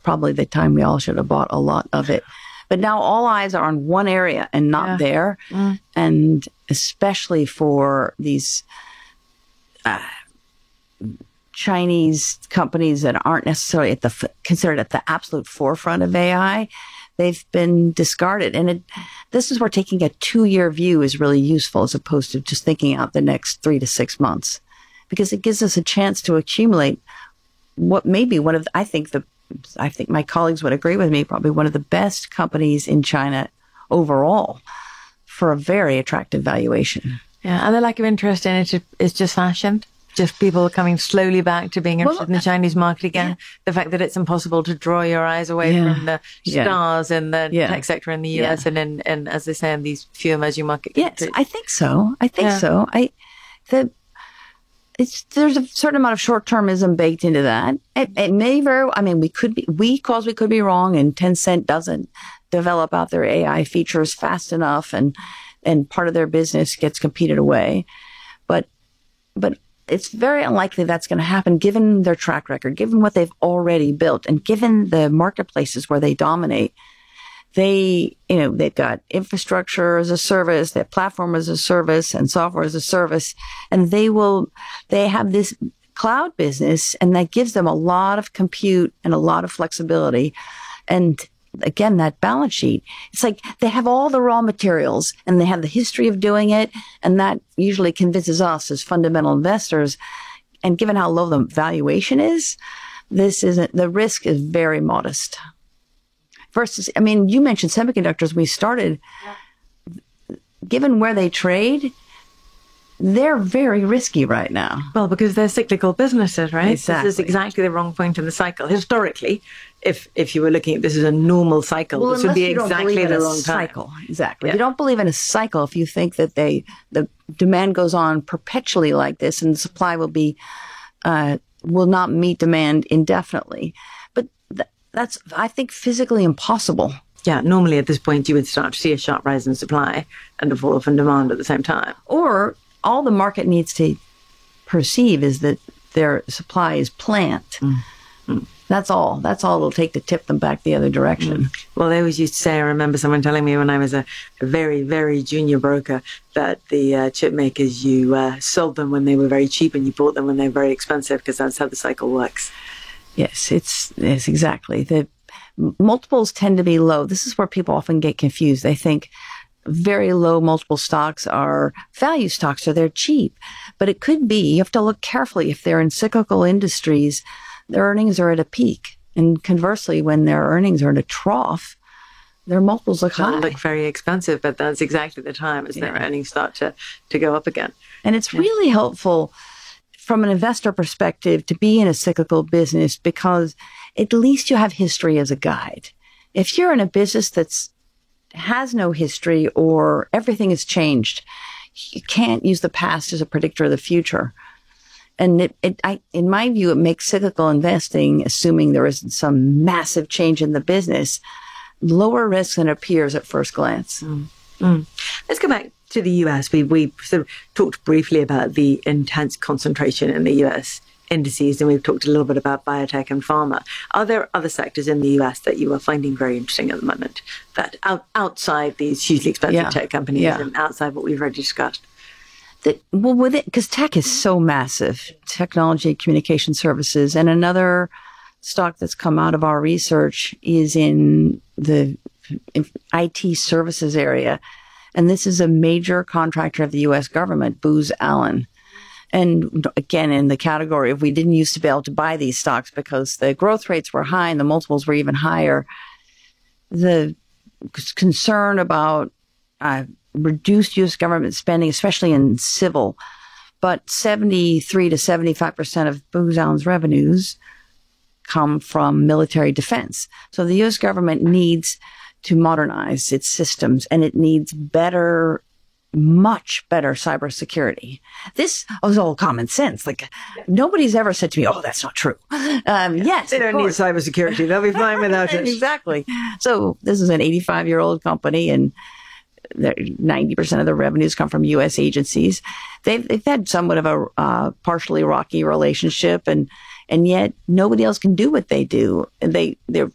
probably the time we all should have bought a lot of it. But now all eyes are on one area and not there. And especially for these Chinese companies that aren't necessarily considered at the absolute forefront of AI, they've been discarded. And this is where taking a 2-year view is really useful as opposed to just thinking out the next 3 to 6 months, because it gives us a chance to accumulate what may be one of, I think my colleagues would agree with me, probably one of the best companies in China overall for a very attractive valuation. Yeah, and the lack of interest in it is just fashion. Just people coming slowly back to being interested in the Chinese market again. Yeah. The fact that it's impossible to draw your eyes away from the stars in the tech sector in the US and as they say, in these few emerging market countries. Yes, I think so. There's a certain amount of short-termism baked into that. It may very, we could be wrong, and Tencent doesn't develop out their AI features fast enough, and part of their business gets competed away. But it's very unlikely that's going to happen given their track record, given what they've already built, and given the marketplaces where they dominate. They've got infrastructure as a service, they have platform as a service, and software as a service, and they have this cloud business, and that gives them a lot of compute and a lot of flexibility. And again, that balance sheet, it's like they have all the raw materials and they have the history of doing it. And that usually convinces us as fundamental investors. And given how low the valuation is, the risk is very modest. Versus, you mentioned semiconductors. We started, given where they trade, they're very risky right now. Well, because they're cyclical businesses, right? Exactly. This is exactly the wrong point in the cycle. Historically, if you were looking at this as a normal cycle, this would be exactly the wrong cycle. Exactly. Yeah. You don't believe in a cycle if you think that the demand goes on perpetually like this, and the supply will not meet demand indefinitely. But that's, I think, physically impossible. Yeah, normally at this point you would start to see a sharp rise in supply and a fall off in demand at the same time. Or all the market needs to perceive is that their supply is plant. That's all. That's all it'll take to tip them back the other direction. Well, they always used to say, I remember someone telling me when I was a very, very junior broker, that the chip makers, you sold them when they were very cheap and you bought them when they were very expensive, because that's how the cycle works. Yes, it's exactly. The multiples tend to be low. This is where people often get confused. They think very low multiple stocks are value stocks, so they're cheap. But it could be, you have to look carefully. If they're in cyclical industries, their earnings are at a peak. And conversely, when their earnings are at a trough, their multiples look high. They'll look very expensive, but that's exactly the time as their earnings start to go up again. And it's really helpful from an investor perspective to be in a cyclical business, because at least you have history as a guide. If you're in a business that's has no history or everything has changed, you can't use the past as a predictor of the future. And in my view, it makes cyclical investing, assuming there isn't some massive change in the business, lower risk than it appears at first glance. Let's go back to the US. We sort of talked briefly about the intense concentration in the US indices, and we've talked a little bit about biotech and pharma. Are there other sectors in the US that you are finding very interesting at the moment, that outside these hugely expensive tech companies and outside what we've already discussed? With it, because tech is so massive, technology, communication services, and another stock that's come out of our research is in the IT services area. And this is a major contractor of the U.S. government, Booz Allen. And again, in the category of we didn't used to be able to buy these stocks because the growth rates were high and the multiples were even higher. The concern about reduced U.S. government spending, especially in civil, but 73 to 75% of Booz Allen's revenues come from military defense. So the U.S. government needs to modernize its systems, and it needs much better cybersecurity. This was all common sense. Like, nobody's ever said to me, "Oh, that's not true." Yes, they don't need cybersecurity; they'll be fine without it. Exactly. So this is an 85-year-old company, and 90% of the revenues come from U.S. agencies. They've had somewhat of a partially rocky relationship, and yet nobody else can do what they do. And they're